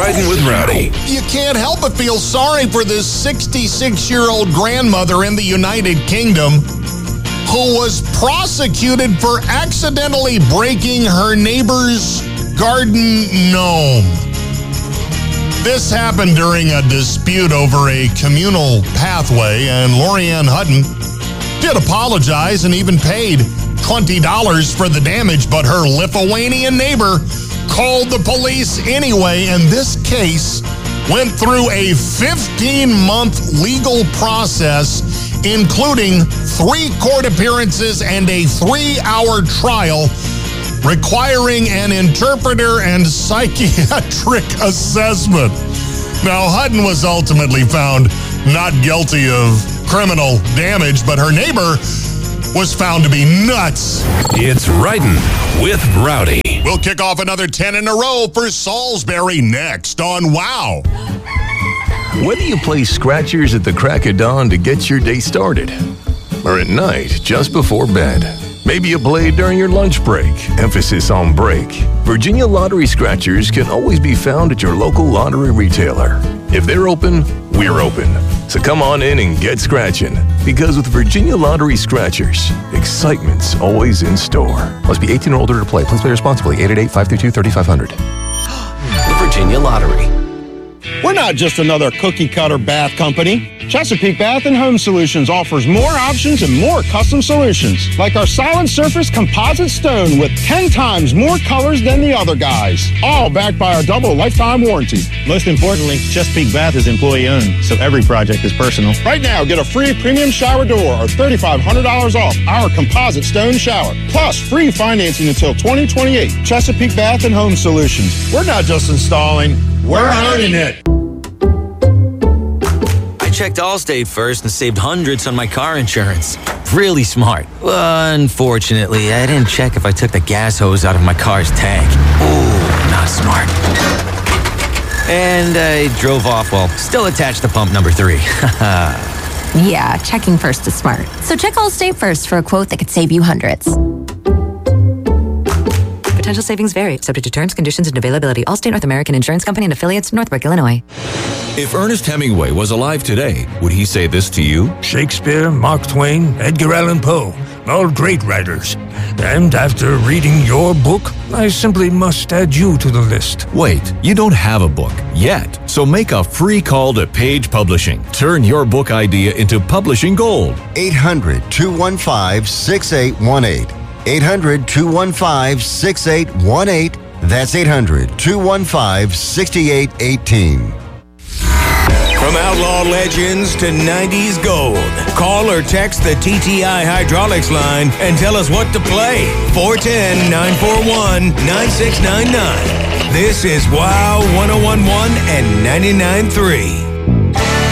Riding with Rowdy. You can't help but feel sorry for this 66-year-old grandmother in the United Kingdom who was prosecuted for accidentally breaking her neighbor's garden gnome. This happened during a dispute over a communal pathway, and Lorianne Hutton did apologize and even paid $20 for the damage, but her Lithuanian neighbor called the police anyway, and this case went through a 15-month legal process, including 3 court appearances and a 3-hour trial, requiring an interpreter and psychiatric assessment. Now, Hutton was ultimately found not guilty of criminal damage, but her neighbor was found to be nuts. It's Riding with Rowdy. We'll kick off another 10 in a row for Salisbury next on WOW. Whether you play scratchers at the crack of dawn to get your day started, or at night just before bed, maybe you play during your lunch break, emphasis on break, Virginia Lottery Scratchers can always be found at your local lottery retailer. If they're open, we're open. So come on in and get scratching, because with Virginia Lottery Scratchers, excitement's always in store. Must be 18 or older to play. Please play responsibly. 888-532-3500. The Virginia Lottery. We're not just another cookie-cutter bath company. Chesapeake Bath & Home Solutions offers more options and more custom solutions, like our Silent Surface Composite Stone with 10 times more colors than the other guys, all backed by our double lifetime warranty. Most importantly, Chesapeake Bath is employee-owned, so every project is personal. Right now, get a free premium shower door or $3,500 off our Composite Stone shower, plus free financing until 2028. Chesapeake Bath & Home Solutions. We're not just installing, we're owning it. I checked Allstate first and saved hundreds on my car insurance. Really smart. Unfortunately, I didn't check if I took the gas hose out of my car's tank. Ooh, not smart. And I drove off while still attached to pump number 3. Yeah, checking first is smart. So check Allstate first for a quote that could save you hundreds. Potential savings vary, subject to terms, conditions, and availability. Allstate North American Insurance Company and affiliates, Northbrook, Illinois. If Ernest Hemingway was alive today, would he say this to you? Shakespeare, Mark Twain, Edgar Allan Poe, all great writers. And after reading your book, I simply must add you to the list. Wait, you don't have a book yet, so make a free call to Page Publishing. Turn your book idea into publishing gold. 800-215-6818. 800-215-6818. That's 800-215-6818. From outlaw legends to 90s gold, call or text the TTI Hydraulics line and tell us what to play. 410-941-9699. This is WOW 101.1 and 99.3.